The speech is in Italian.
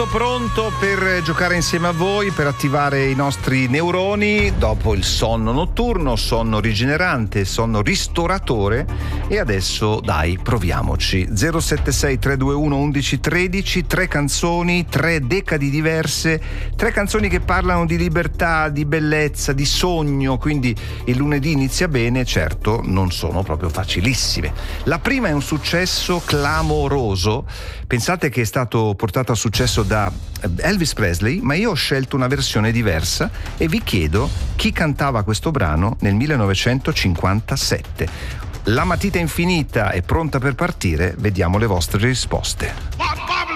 Tutto pronto per giocare insieme a voi, per attivare i nostri neuroni dopo il sonno notturno, sonno rigenerante, sonno ristoratore. E adesso dai, proviamoci. 076 321 1113, 3 canzoni, 3 decadi diverse, 3 canzoni che parlano di libertà, di bellezza, di sogno, quindi il lunedì inizia bene. Certo, non sono proprio facilissime. La prima è un successo clamoroso. Pensate che è stato portato a successo da Elvis Presley, ma io ho scelto una versione diversa e vi chiedo chi cantava questo brano nel 1957. La matita infinita è pronta per partire, vediamo le vostre risposte.